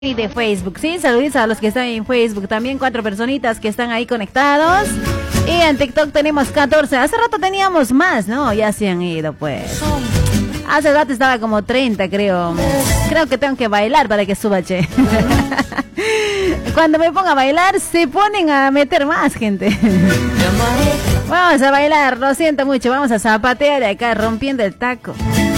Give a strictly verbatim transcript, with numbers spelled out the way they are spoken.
Y de Facebook, sí, saludos a los que están en Facebook, también cuatro personitas que están ahí conectados. Y en TikTok tenemos catorce, hace rato teníamos más, ¿no? Ya se han ido, pues. Hace rato estaba como treinta, creo. Creo que tengo que bailar para que suba, che. Cuando me ponga a bailar, se ponen a meter más gente. Vamos a bailar, lo siento mucho, vamos a zapatear acá rompiendo el taco.